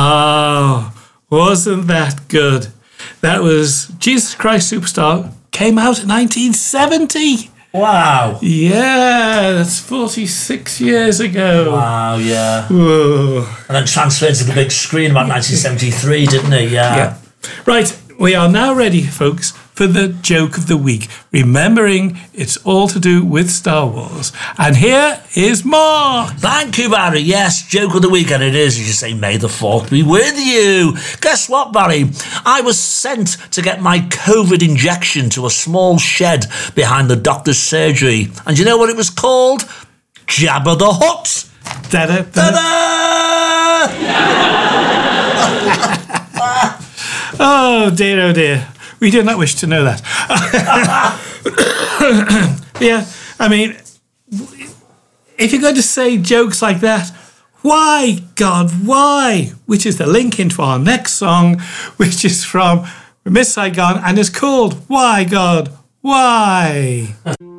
Oh, wasn't that good? That was Jesus Christ Superstar. Came out in 1970. Wow. Yeah, that's 46 years ago. Wow, yeah. Whoa. And then transferred to the big screen about 1973, didn't he? Yeah. Right, we are now ready, folks, for the joke of the week, remembering it's all to do with Star Wars. And here is Mark. Thank you, Barry. Yes, joke of the week, and it is, as you say, may the fourth be with you. Guess what, Barry? I was sent to get my COVID injection to a small shed behind the doctor's surgery. And you know what it was called? Jabba the Hutt. Da-da, da-da. Oh dear. We did not wish to know that. Yeah, I mean, if you're going to say jokes like that, why, God, why? Which is the link into our next song, which is from Miss Saigon and is called Why, God, Why?